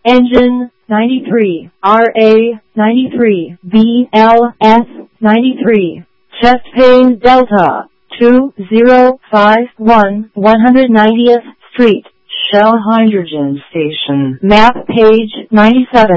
Engine 93, RA 93, BLS 93. Chest pain Delta 2051 190th Street, Shell Hydrogen Station. Map page 97.